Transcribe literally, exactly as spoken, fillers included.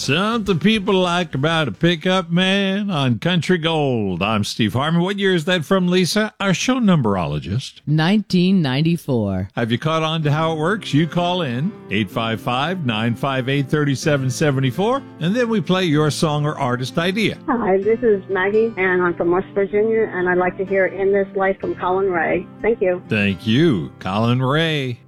Something people like about a pickup man on Country Gold. I'm Steve Harmon. What year is that from, Lisa? Our show numberologist. nineteen ninety-four. Have you caught on to how it works? You call in eight five five, nine five eight, three seven seven four, and then we play your song or artist idea. Hi, this is Maggie, and I'm from West Virginia, and I'd like to hear In This Life from Colin Ray. Thank you. Thank you, Colin Ray.